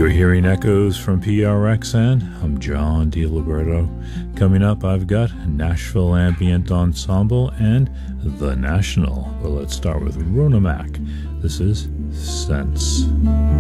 You're hearing echoes from PRXN. I'm John DiLiberto. Coming up, I've got Nashville Ambient Ensemble and The National. But let's start with Rona Mac. This is Sense.